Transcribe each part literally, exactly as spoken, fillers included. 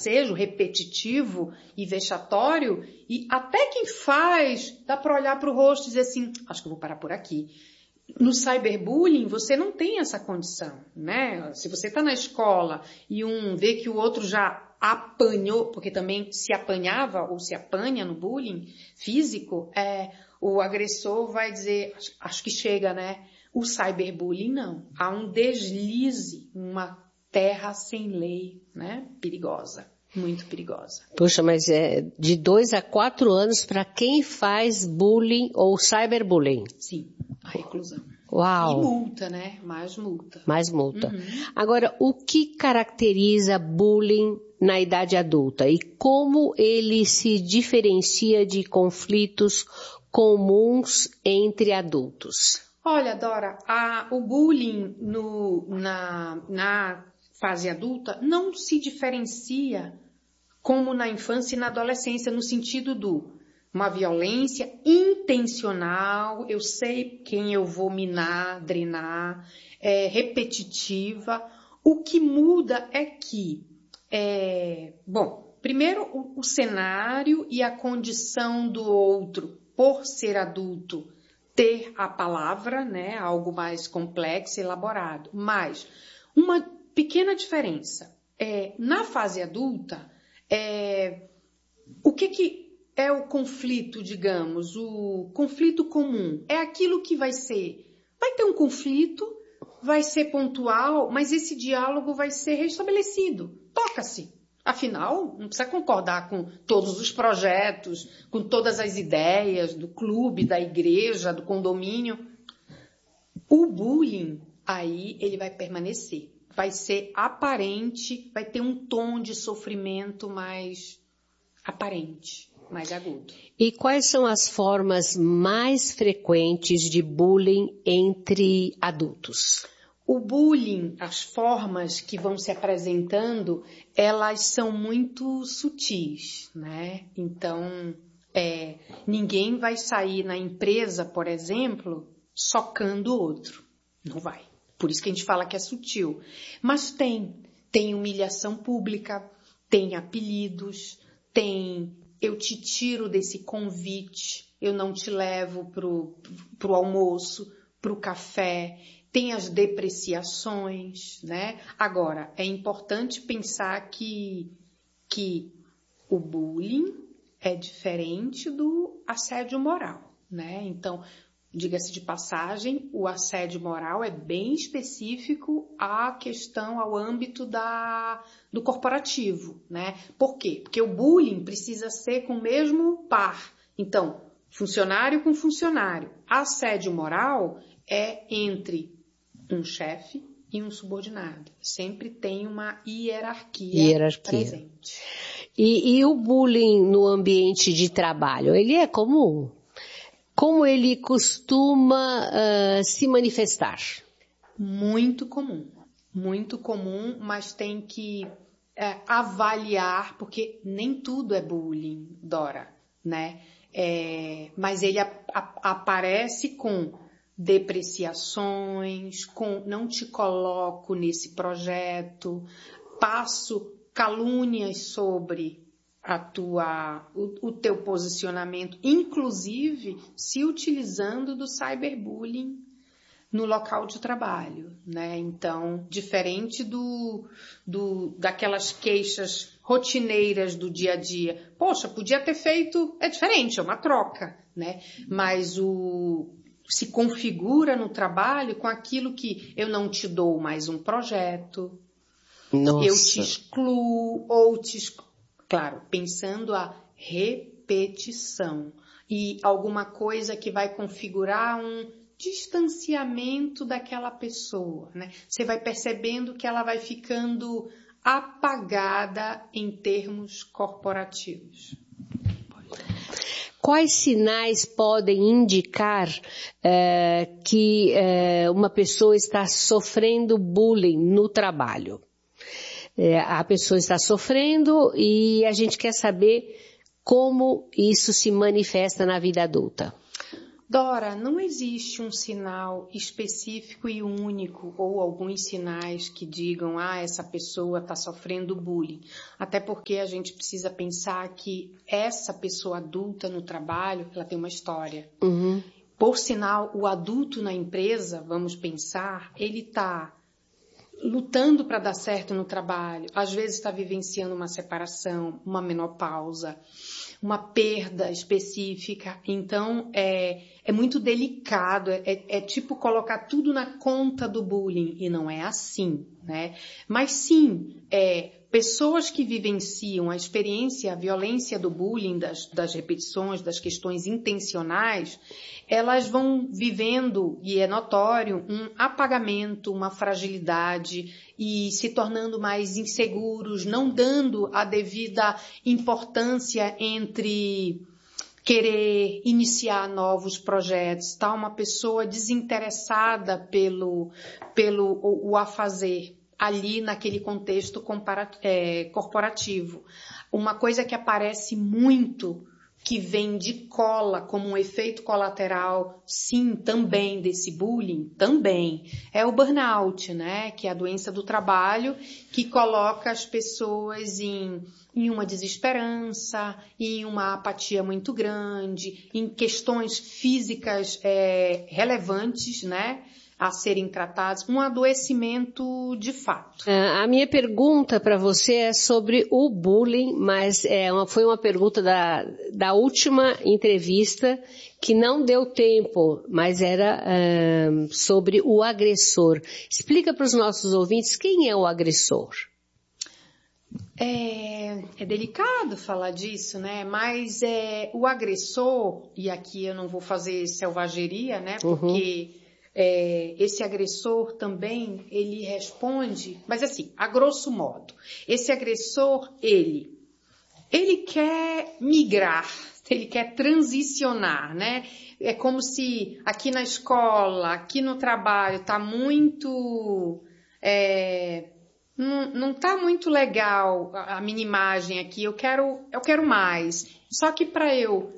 gracejo, repetitivo e vexatório, e até quem faz, dá para olhar para o rosto e dizer assim, acho que eu vou parar por aqui. No cyberbullying, você não tem essa condição, né? Se você está na escola e um vê que o outro já apanhou, porque também se apanhava ou se apanha no bullying físico, é, o agressor vai dizer, acho, acho que chega, né? O cyberbullying não. Há um deslize, uma terra sem lei, né? Perigosa, muito perigosa. Puxa, mas é de dois a quatro anos para quem faz bullying ou cyberbullying. Sim, a reclusão. Uau. E multa, né? Mais multa. Mais multa. Uhum. Agora, o que caracteriza bullying na idade adulta e como ele se diferencia de conflitos comuns entre adultos? Olha, Dora, a, o bullying no, na, na fase adulta não se diferencia como na infância e na adolescência, no sentido do uma violência intencional, eu sei quem eu vou minar, drenar, é, repetitiva. O que muda é que, é, bom, primeiro o, o cenário e a condição do outro, por ser adulto, ter a palavra, né, algo mais complexo e elaborado. Mas uma pequena diferença, é, na fase adulta, é, o que que é o conflito, digamos, o conflito comum? É aquilo que vai ser, vai ter um conflito, vai ser pontual, mas esse diálogo vai ser restabelecido. Toca-se. Afinal, não precisa concordar com todos os projetos, com todas as ideias do clube, da igreja, do condomínio. O bullying, aí, ele vai permanecer. Vai ser aparente, vai ter um tom de sofrimento mais aparente, mais agudo. E quais são as formas mais frequentes de bullying entre adultos? O bullying, as formas que vão se apresentando, elas são muito sutis, né? Então, é, ninguém vai sair na empresa, por exemplo, socando o outro. Não vai. Por isso que a gente fala que é sutil. Mas tem. Tem humilhação pública, tem apelidos, tem eu te tiro desse convite, eu não te levo pro, pro almoço, pro café. Tem as depreciações, né? Agora, é importante pensar que, que o bullying é diferente do assédio moral, né? Então, diga-se de passagem, o assédio moral é bem específico à questão, ao âmbito da, do corporativo, né? Por quê? Porque o bullying precisa ser com o mesmo par. Então, funcionário com funcionário. Assédio moral é entre um chefe e um subordinado. Sempre tem uma hierarquia, hierarquia. presente. E, e o bullying no ambiente de trabalho, ele é comum? Como ele costuma uh, se manifestar? Muito comum. Muito comum, mas tem que é, avaliar, porque nem tudo é bullying, Dora, né? É, mas ele a, a, aparece com depreciações, com não te coloco nesse projeto, passo calúnias sobre a tua, o, o teu posicionamento, inclusive se utilizando do cyberbullying no local de trabalho, né? Então, diferente do, do, daquelas queixas rotineiras do dia a dia, poxa, podia ter feito, é diferente, é uma troca, né? Mas o se configura no trabalho com aquilo que eu não te dou mais um projeto, Nossa. eu te excluo ou te excluo. Claro, pensando a repetição e alguma coisa que vai configurar um distanciamento daquela pessoa, né? Você vai percebendo que ela vai ficando apagada em termos corporativos. Quais sinais podem indicar eh, que eh, uma pessoa está sofrendo bullying no trabalho? Eh, a pessoa está sofrendo e a gente quer saber como isso se manifesta na vida adulta. Dora, não existe um sinal específico e único ou alguns sinais que digam, ah, essa pessoa está sofrendo bullying. Até porque a gente precisa pensar que essa pessoa adulta no trabalho, ela tem uma história. Uhum. Por sinal, o adulto na empresa, vamos pensar, ele está lutando para dar certo no trabalho. Às vezes está vivenciando uma separação, uma menopausa, uma perda específica. Então, é, é muito delicado, é, é tipo colocar tudo na conta do bullying, e não é assim, né? Mas sim, é, pessoas que vivenciam a experiência, a violência do bullying, das, das repetições, das questões intencionais, elas vão vivendo, e é notório, um apagamento, uma fragilidade, e se tornando mais inseguros, não dando a devida importância entre querer iniciar novos projetos, tá? Uma pessoa desinteressada pelo, pelo o, o a fazer ali naquele contexto é, corporativo. Uma coisa que aparece muito, que vem de cola como um efeito colateral, sim, também desse bullying, também, é o burnout, né? Que é a doença do trabalho que coloca as pessoas em, em uma desesperança, em uma apatia muito grande, em questões físicas é, relevantes, né? A serem tratados, um adoecimento de fato. A minha pergunta para você é sobre o bullying, mas é uma, foi uma pergunta da, da última entrevista que não deu tempo, mas era um, sobre o agressor. Explica para os nossos ouvintes quem é o agressor. É, é delicado falar disso, né? Mas é, o agressor, e aqui eu não vou fazer selvageria, né? Porque... Uhum. É, esse agressor também, ele responde, mas assim, a grosso modo, esse agressor, ele, ele quer migrar, ele quer transicionar, né? É como se aqui na escola, aqui no trabalho, tá muito, é, não, não tá muito legal a, a minha imagem aqui, eu quero, eu quero mais. Só que para eu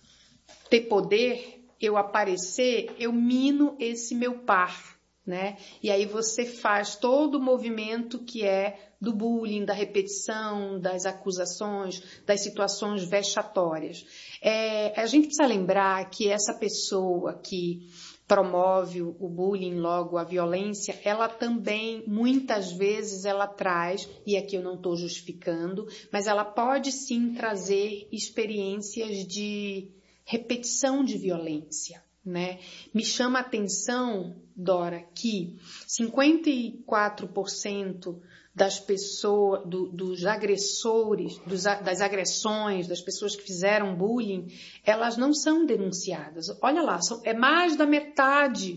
ter poder, eu aparecer, eu mino esse meu par, né? E aí você faz todo o movimento que é do bullying, da repetição, das acusações, das situações vexatórias. É, a gente precisa lembrar que essa pessoa que promove o bullying, logo a violência, ela também, muitas vezes, ela traz, e aqui eu não estou justificando, mas ela pode sim trazer experiências de repetição de violência, né? Me chama a atenção, Dora, que cinquenta e quatro por cento das pessoas, do, dos agressores, dos, das agressões, das pessoas que fizeram bullying, elas não são denunciadas. Olha lá, são, é mais da metade,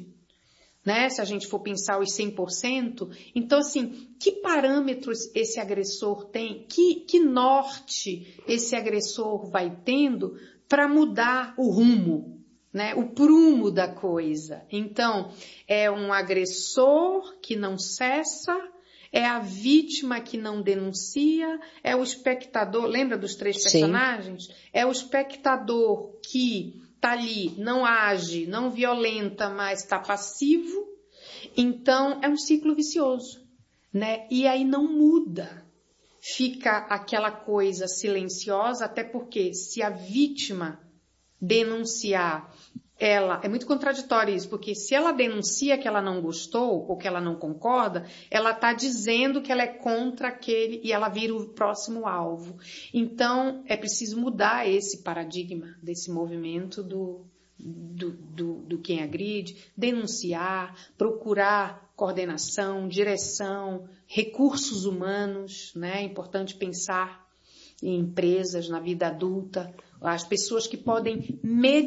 né? Se a gente for pensar os cem por cento. Então, assim, que parâmetros esse agressor tem? Que, que norte esse agressor vai tendo para mudar o rumo, né? O prumo da coisa. Então, é um agressor que não cessa, é a vítima que não denuncia, é o espectador, lembra dos três personagens? Sim. É o espectador que está ali, não age, não violenta, mas está passivo. Então, é um ciclo vicioso, né? E aí não muda. Fica aquela coisa silenciosa, até porque se a vítima denunciar, ela, é muito contraditório isso, porque se ela denuncia que ela não gostou ou que ela não concorda, ela está dizendo que ela é contra aquele e ela vira o próximo alvo. Então, é preciso mudar esse paradigma desse movimento do, do, do, do quem agride, denunciar, procurar coordenação, direção, recursos humanos, né? É importante pensar em empresas, na vida adulta, as pessoas que podem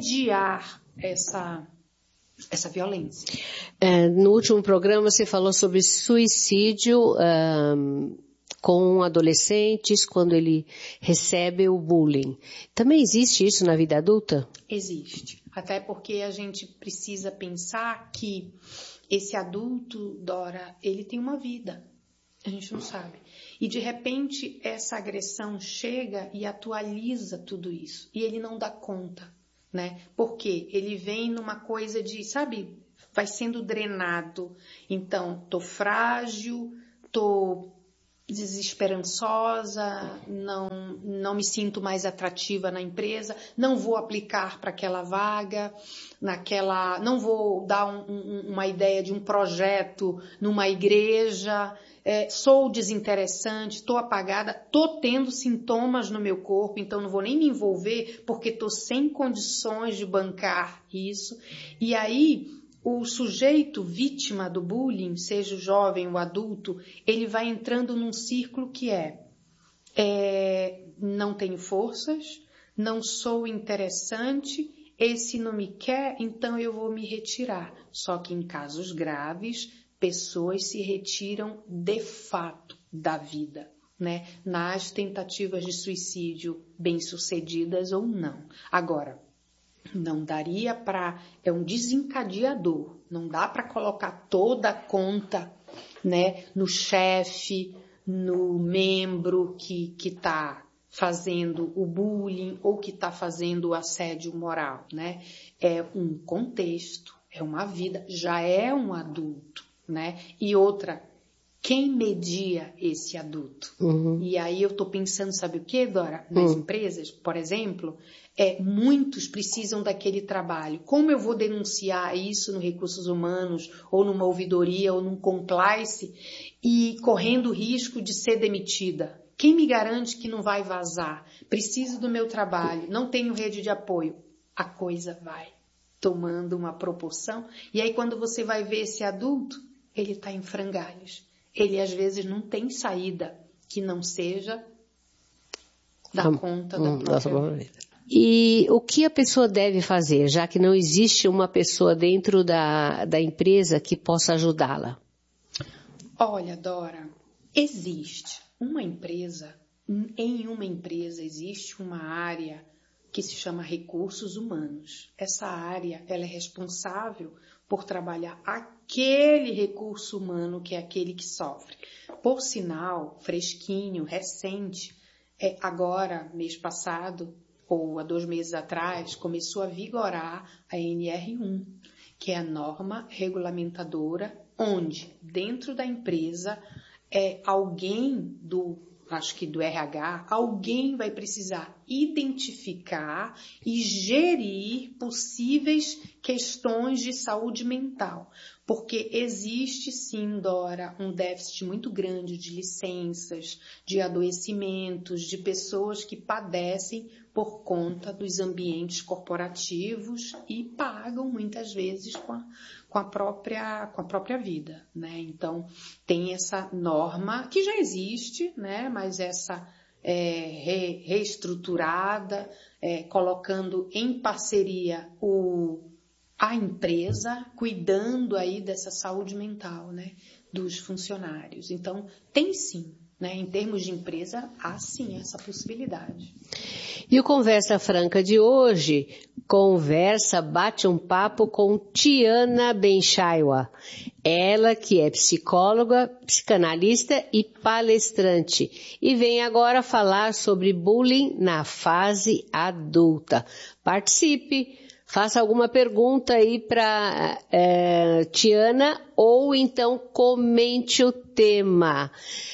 mediar essa, essa violência. É, no último programa você falou sobre suicídio um, com adolescentes quando ele recebe o bullying. Também existe isso na vida adulta? Existe. Até porque a gente precisa pensar que esse adulto, Dora, ele tem uma vida. A gente não sabe. E de repente essa agressão chega e atualiza tudo isso. E ele não dá conta. né? Porque ele vem numa coisa de, sabe, vai sendo drenado. Então, tô frágil, tô desesperançosa, não, não me sinto mais atrativa na empresa, não vou aplicar para aquela vaga, naquela, não vou dar um, um, uma ideia de um projeto numa igreja, é, sou desinteressante, estou apagada, estou tendo sintomas no meu corpo, então não vou nem me envolver porque estou sem condições de bancar isso. E aí o sujeito vítima do bullying, seja o jovem ou o adulto, ele vai entrando num círculo que é, é não tenho forças, não sou interessante, esse não me quer, então eu vou me retirar. Só que em casos graves, pessoas se retiram de fato da vida, né? Nas tentativas de suicídio bem-sucedidas ou não. Agora, não daria para, é um desencadeador, não dá para colocar toda a conta, né, no chefe, no membro que que está fazendo o bullying ou que está fazendo o assédio moral, né? É um contexto, é uma vida, já é um adulto, né? E outra, quem media esse adulto? Uhum. E aí eu estou pensando, sabe o que, Dora? Nas uhum. empresas, por exemplo, é, muitos precisam daquele trabalho. Como eu vou denunciar isso no Recursos Humanos, ou numa ouvidoria, ou num compliance, e correndo o risco de ser demitida? Quem me garante que não vai vazar? Preciso do meu trabalho, não tenho rede de apoio. A coisa vai tomando uma proporção. E aí quando você vai ver esse adulto, ele está em frangalhos. Ele às vezes não tem saída que não seja dar conta da própria vida. E o que a pessoa deve fazer, já que não existe uma pessoa dentro da, da empresa que possa ajudá-la? Olha, Dora, existe uma empresa, em uma empresa existe uma área que se chama Recursos Humanos. Essa área, ela é responsável por trabalhar aquele recurso humano que é aquele que sofre. Por sinal, fresquinho, recente, é, agora, mês passado, ou há dois meses atrás, começou a vigorar a N R um, que é a norma regulamentadora, onde dentro da empresa é, alguém do, acho que do R H, alguém vai precisar identificar e gerir possíveis questões de saúde mental. Porque existe sim, Dora, um déficit muito grande de licenças, de adoecimentos, de pessoas que padecem por conta dos ambientes corporativos e pagam muitas vezes com a, com a, própria, com a própria vida, né? Então, tem essa norma que já existe, né? Mas essa é, re, reestruturada, é, colocando em parceria o... a empresa cuidando aí dessa saúde mental, né, dos funcionários. Então, tem sim, né, em termos de empresa, há sim essa possibilidade. E o Conversa Franca de hoje, conversa, bate um papo com Tiana Benchaiwa. Ela que é psicóloga, psicanalista e palestrante. E vem agora falar sobre bullying na fase adulta. Participe! Faça alguma pergunta aí para é, Tiana ou então comente o tema.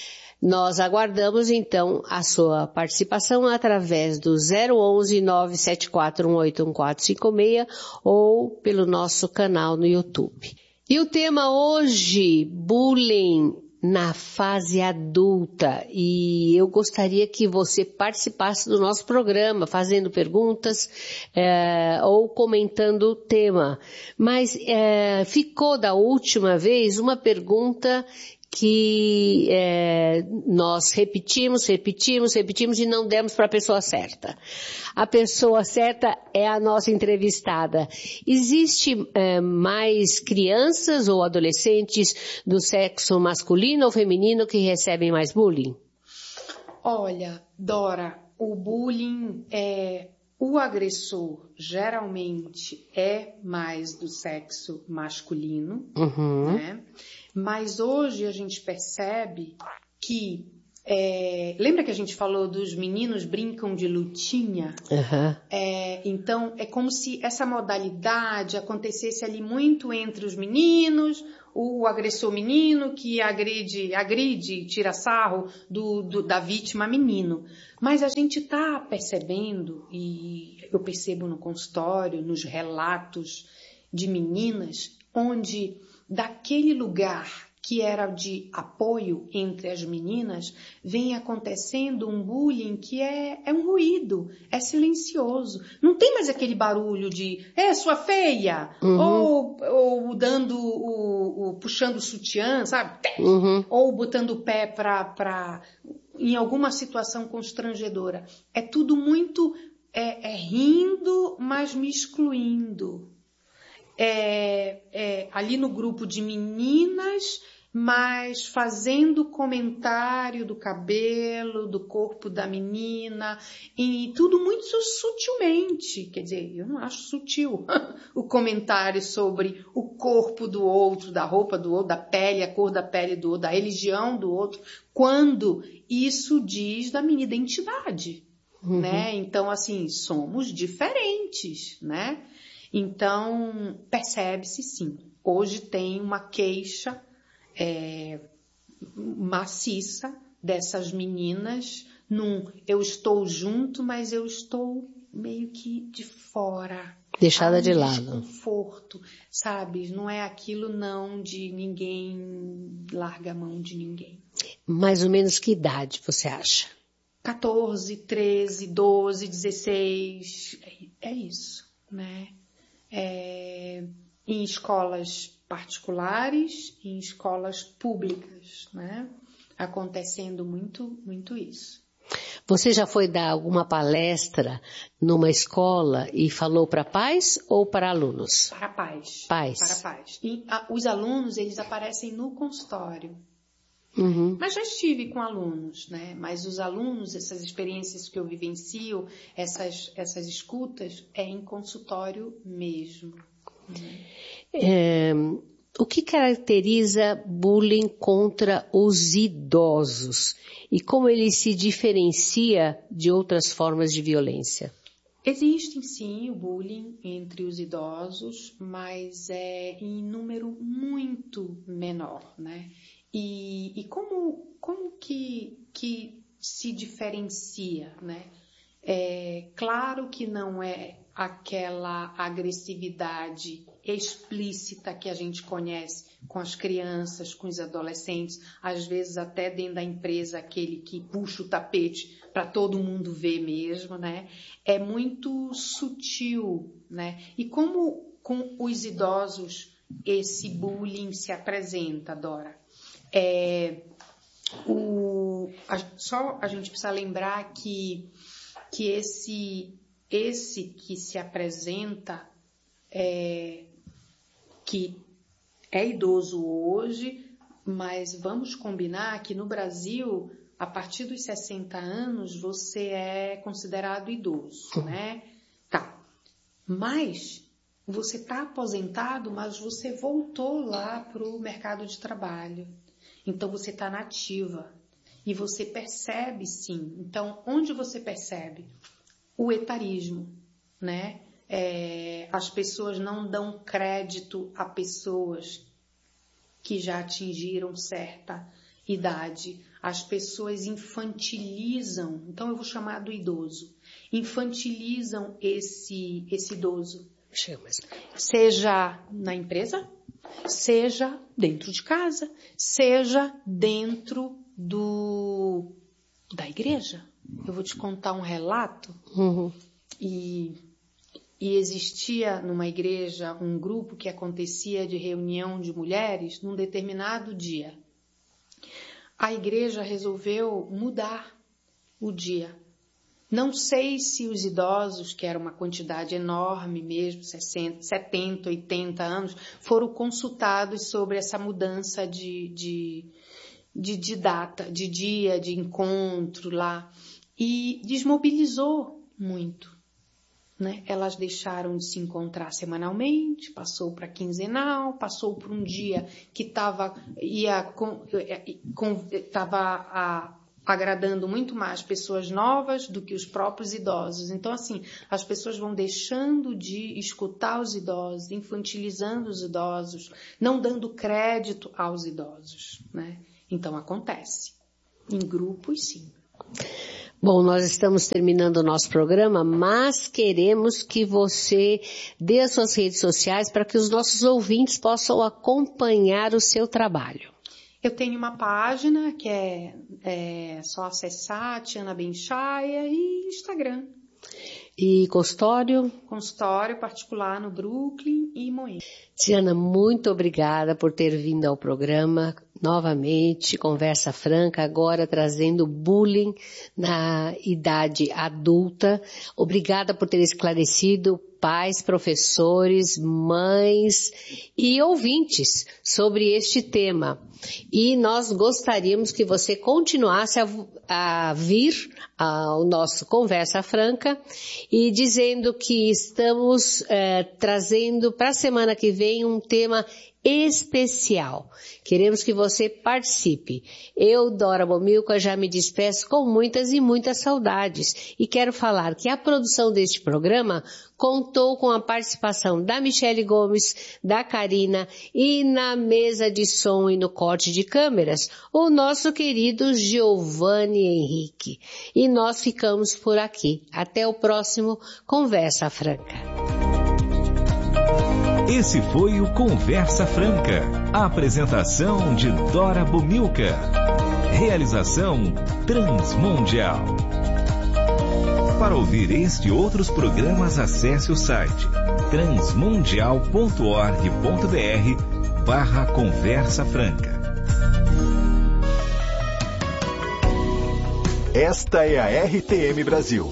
Nós aguardamos então a sua participação através do zero onze, nove sete quatro um oito um quatro cinco seis ou pelo nosso canal no YouTube. E o tema hoje, bullying na fase adulta, e eu gostaria que você participasse do nosso programa, fazendo perguntas é, ou comentando o tema. Mas é, ficou da última vez uma pergunta que é, nós repetimos, repetimos, repetimos e não demos para a pessoa certa. A pessoa certa é a nossa entrevistada. Existe é, mais crianças ou adolescentes do sexo masculino ou feminino que recebem mais bullying? Olha, Dora, o bullying é... O agressor geralmente é mais do sexo masculino, uhum. né? Mas hoje a gente percebe que É, lembra que a gente falou dos meninos brincam de lutinha? Uhum. É, então, é como se essa modalidade acontecesse ali muito entre os meninos, o agressor menino que agride, agride, tira sarro do, do, da vítima menino. Mas a gente está percebendo, e eu percebo no consultório, nos relatos de meninas, onde daquele lugar que era de apoio entre as meninas, vem acontecendo um bullying que é, é um ruído, é silencioso. Não tem mais aquele barulho de, é, sua feia, uhum. ou, ou dando o, o, puxando o sutiã, sabe? Uhum. Ou botando o pé pra, pra, em alguma situação constrangedora. É tudo muito, é, é rindo, mas me excluindo. É, é, ali no grupo de meninas, mas fazendo comentário do cabelo, do corpo da menina, e tudo muito sutilmente. Quer dizer, eu não acho sutil o comentário sobre o corpo do outro, da roupa do outro, da pele, a cor da pele do outro, da religião do outro, quando isso diz da minha identidade, uhum. né? Então, assim, somos diferentes, né? Então, percebe-se sim. Hoje tem uma queixa é, maciça dessas meninas num eu estou junto, mas eu estou meio que de fora. Deixada Há um de lado. Desconforto, sabe? Não é aquilo não de ninguém larga a mão de ninguém. Mais ou menos que idade você acha? quatorze, treze, doze, dezesseis, é isso, né? É, em escolas particulares, em escolas públicas, né? Acontecendo muito, muito isso. Você já foi dar alguma palestra numa escola e falou para pais ou para alunos? Para pais. Pais. Para pais. E a, os alunos, eles aparecem no consultório. Uhum. Mas já estive com alunos, né? Mas os alunos, essas experiências que eu vivencio, essas, essas escutas, é em consultório mesmo. Né? É, o que caracteriza bullying contra os idosos? E como ele se diferencia de outras formas de violência? Existe sim o bullying entre os idosos, mas é em número muito menor, né? E, e como, como que, que se diferencia, né? É claro que não é aquela agressividade explícita que a gente conhece com as crianças, com os adolescentes, às vezes até dentro da empresa, aquele que puxa o tapete para todo mundo ver mesmo, né? É muito sutil, né? E como com os idosos esse bullying se apresenta, Dora? É, o, a, só a gente precisa lembrar que, que esse, esse que se apresenta, é, que é idoso hoje, mas vamos combinar que no Brasil, a partir dos sessenta anos, você é considerado idoso, né? Tá. Mas você está aposentado, mas você voltou lá para o mercado de trabalho. Então, você está na ativa. E você percebe, sim. Então, onde você percebe? O etarismo, né? É, as pessoas não dão crédito a pessoas que já atingiram certa idade. As pessoas infantilizam, então eu vou chamar do idoso, infantilizam esse, esse idoso. Seja na empresa, seja dentro de casa, seja dentro do, da igreja. Eu vou te contar um relato. Uhum. E, e existia numa igreja um grupo que acontecia de reunião de mulheres num determinado dia. A igreja resolveu mudar o dia. Não sei se os idosos, que era uma quantidade enorme mesmo, sessenta, setenta, oitenta anos, foram consultados sobre essa mudança de, de, de, de data, de dia, de encontro lá. E desmobilizou muito, né? Elas deixaram de se encontrar semanalmente, passou para quinzenal, passou para um dia que estava ia com, com, tava a agradando muito mais pessoas novas do que os próprios idosos. Então, assim, as pessoas vão deixando de escutar os idosos, infantilizando os idosos, não dando crédito aos idosos, né? Então, acontece. Em grupos, sim. Bom, nós estamos terminando o nosso programa, mas queremos que você dê as suas redes sociais para que os nossos ouvintes possam acompanhar o seu trabalho. Eu tenho uma página que é, é só acessar, Tiana Benchaia, e Instagram. E consultório? Consultório particular no Brooklyn e Moema. Tiana, muito obrigada por ter vindo ao programa novamente, Conversa Franca, agora trazendo bullying na idade adulta. Obrigada por ter esclarecido pais, professores, mães e ouvintes sobre este tema. E nós gostaríamos que você continuasse a, a vir ao nosso Conversa Franca e dizendo que estamos eh, trazendo para a semana que vem um tema especial. Queremos que você participe. Eu, Dora Bomilca, já me despeço com muitas e muitas saudades e quero falar que a produção deste programa contou com a participação da Michele Gomes, da Karina e na mesa de som e no corte de câmeras, o nosso querido Giovanni Henrique. E nós ficamos por aqui. Até o próximo Conversa Franca. Esse foi o Conversa Franca. A apresentação de Dora Bomilca. Realização Transmundial. Para ouvir este e outros programas, acesse o site transmundial ponto org ponto br barra Conversa Franca. Esta é a R T M Brasil.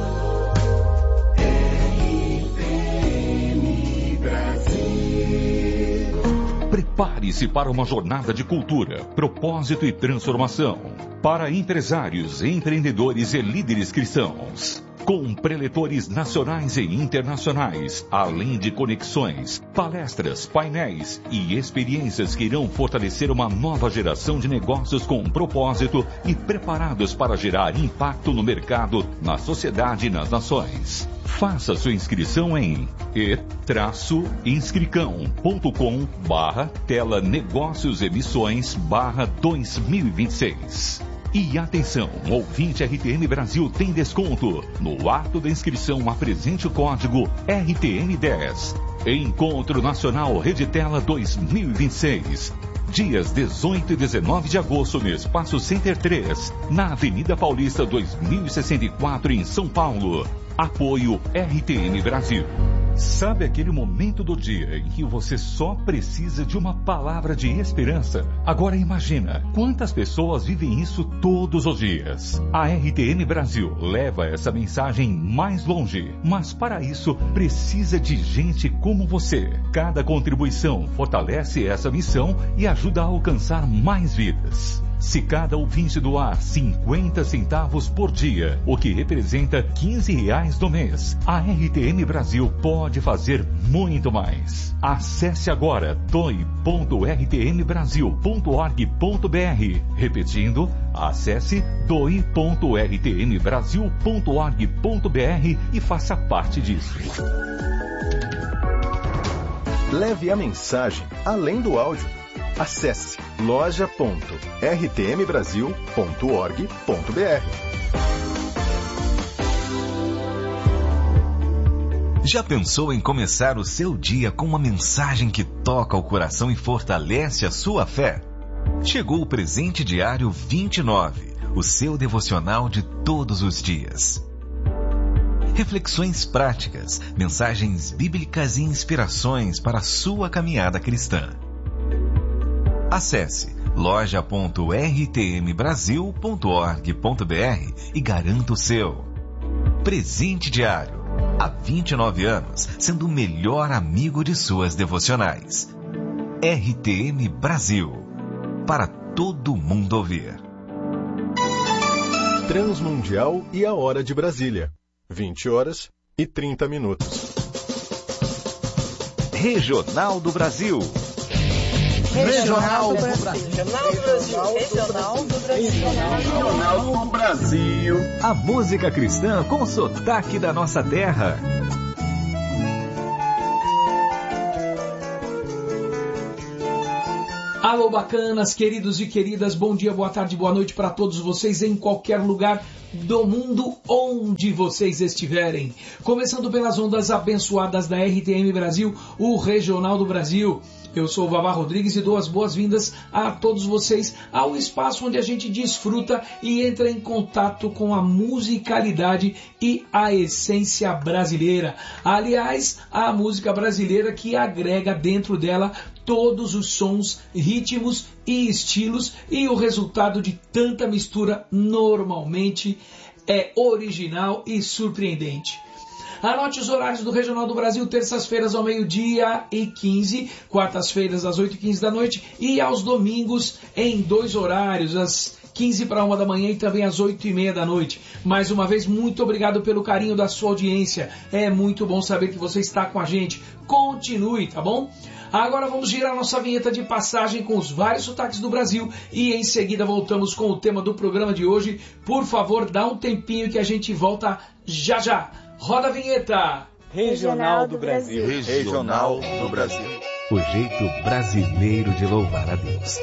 Prepare-se para uma jornada de cultura, propósito e transformação. Para empresários, empreendedores e líderes cristãos. Com preletores nacionais e internacionais, além de conexões, palestras, painéis e experiências que irão fortalecer uma nova geração de negócios com propósito e preparados para gerar impacto no mercado, na sociedade e nas nações. Faça sua inscrição em e inscricão ponto com barra tela negócios emissões barra dois mil e vinte e seis. E atenção, ouvinte R T M Brasil tem desconto. No ato da inscrição, apresente o código R T M dez. Encontro Nacional Reditela dois mil e vinte e seis. Dias dezoito e dezenove de agosto no Espaço Center três, na Avenida Paulista dois mil e sessenta e quatro, em São Paulo. Apoio R T M Brasil. Sabe aquele momento do dia em que você só precisa de uma palavra de esperança? Agora imagina quantas pessoas vivem isso todos os dias. A R T M Brasil leva essa mensagem mais longe, mas para isso precisa de gente como você. Cada contribuição fortalece essa missão e ajuda a alcançar mais vidas. Se cada ouvinte doar cinquenta centavos por dia, o que representa quinze reais no mês, a R T M Brasil pode fazer muito mais. Acesse agora doe ponto r t m brasil ponto org ponto br. Repetindo, acesse doe ponto r t m brasil ponto org ponto br e faça parte disso. Leve a mensagem além do áudio. Acesse loja ponto r t m brasil ponto org ponto br. Já pensou em começar o seu dia com uma mensagem que toca o coração e fortalece a sua fé? Chegou o Presente Diário vinte e nove, o seu devocional de todos os dias. Reflexões práticas, mensagens bíblicas e inspirações para a sua caminhada cristã. Acesse loja ponto r t m brasil ponto org ponto br e garanta o seu. Presente Diário. Há vinte e nove anos, sendo o melhor amigo de suas devocionais. R T M Brasil. Para todo mundo ouvir. Transmundial e a Hora de Brasília. vinte horas e trinta minutos. Regional do Brasil. Regional do Brasil. Regional do Brasil. Regional do Brasil. A música cristã com sotaque da nossa terra. Alô, bacanas, queridos e queridas, bom dia, boa tarde, boa noite para todos vocês em qualquer lugar do mundo onde vocês estiverem. Começando pelas ondas abençoadas da R T M Brasil, o Regional do Brasil. Eu sou o Vavá Rodrigues e dou as boas-vindas a todos vocês ao espaço onde a gente desfruta e entra em contato com a musicalidade e a essência brasileira. Aliás, a música brasileira que agrega dentro dela todos os sons, ritmos e estilos, e o resultado de tanta mistura normalmente é original e surpreendente. Anote os horários do Regional do Brasil: terças-feiras ao meio-dia e quinze, quartas-feiras às oito e quinze da noite e aos domingos em dois horários, às quinze para uma da manhã e também às oito e meia da noite. Mais uma vez, muito obrigado pelo carinho da sua audiência. É muito bom saber que você está com a gente. Continue, tá bom? Agora vamos girar nossa vinheta de passagem com os vários sotaques do Brasil e em seguida voltamos com o tema do programa de hoje. Por favor, dá um tempinho que a gente volta já já. Roda a vinheta! Regional do Brasil. Regional do Brasil. O jeito brasileiro de louvar a Deus.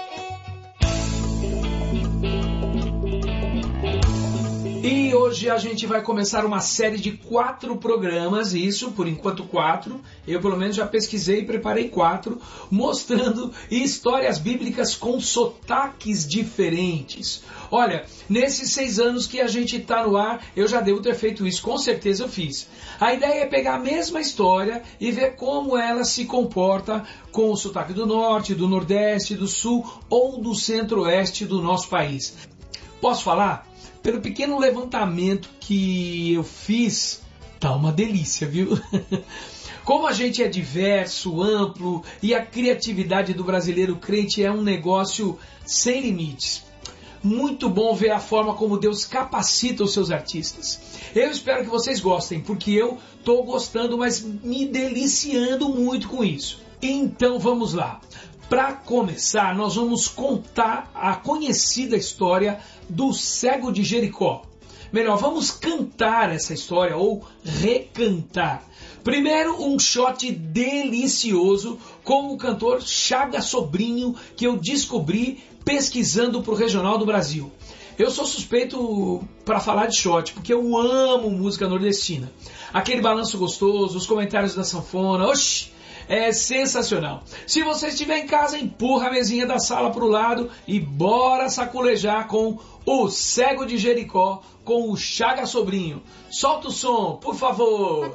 E hoje a gente vai começar uma série de quatro programas, isso, por enquanto quatro, eu pelo menos já pesquisei e preparei quatro, mostrando histórias bíblicas com sotaques diferentes. Olha, nesses seis anos que a gente está no ar, eu já devo ter feito isso, com certeza eu fiz. A ideia é pegar a mesma história e ver como ela se comporta com o sotaque do norte, do nordeste, do sul ou do centro-oeste do nosso país. Posso falar? Pelo pequeno levantamento que eu fiz, tá uma delícia, viu? Como a gente é diverso, amplo e a criatividade do brasileiro crente é um negócio sem limites. Muito bom ver a forma como Deus capacita os seus artistas. Eu espero que vocês gostem, porque eu tô gostando, mas me deliciando muito com isso. Então vamos lá. Para começar, nós vamos contar a conhecida história do cego de Jericó. Melhor, vamos cantar essa história ou recantar. Primeiro, um shot delicioso com o cantor Chaga Sobrinho, que eu descobri pesquisando para o Regional do Brasil. Eu sou suspeito para falar de shot, porque eu amo música nordestina. Aquele balanço gostoso, os comentários da sanfona, oxi! É sensacional. Se você estiver em casa, empurra a mesinha da sala para o lado e bora saculejar com o Cego de Jericó, com o Chaga Sobrinho. Solta o som, por favor.